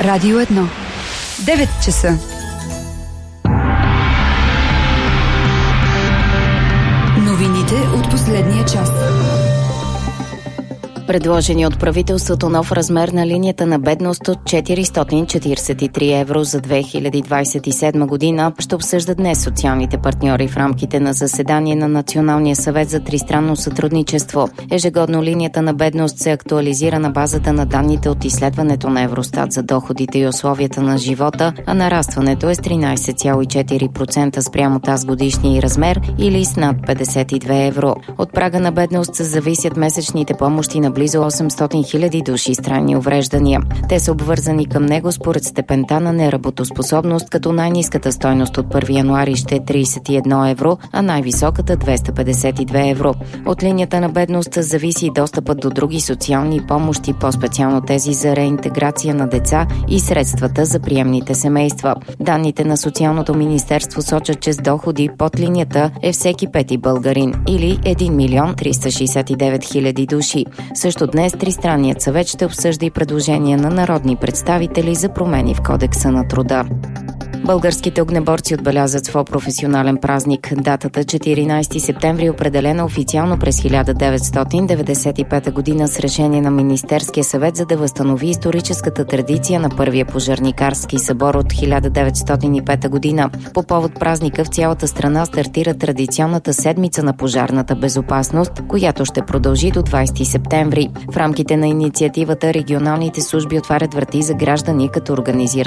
Радио 1. 9 часа. Новините от последния час. Предложени от правителството нов размер на линията на бедност от 443 евро за 2027 година ще обсъждат днес социалните партньори в рамките на заседание на Националния съвет за тристранно сътрудничество. Ежегодно линията на бедност се актуализира на базата на данните от изследването на Евростат за доходите и условията на живота, а нарастването е с 13,4% спрямо тазгодишния размер или с над 52 евро. От прага на бедност зависят месечните помощи на близо 800 хиляди души с трайни увреждания. Те са обвързани към него според степента на неработоспособност, като най-ниската стойност от 1 януари ще е 31 евро, а най-високата 252 евро. От линията на бедност зависи и достъпът до други социални помощи, по-специално тези за реинтеграция на деца и средствата за приемните семейства. Данните на Социалното министерство сочат, че с доходи под линията е всеки пети българин или 1 милион 369 хиляди души. Също днес Тристранният съвет ще обсъжда и предложения на народни представители за промени в Кодекса на труда. Българските огнеборци отбелязват своя професионален празник. Датата 14 септември е определена официално през 1995 година с решение на Министерския съвет, за да възстанови историческата традиция на първия пожарникарски събор от 1905 година. По повод празника в цялата страна стартира традиционната седмица на пожарната безопасност, която ще продължи до 20 септември. В рамките на инициативата регионалните служби отварят врати за граждани, като организират